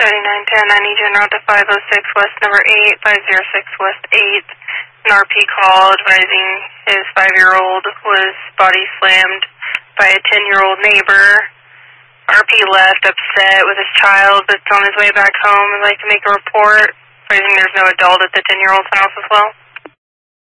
3910, I need you en route to 506 West number 8, 506 West 8th. An RP call advising his 5-year-old was body slammed by a 10-year-old neighbor. RP left upset with his child, but on his way back home, would like to make a report. Advising there's no adult at the 10-year-old's house as well.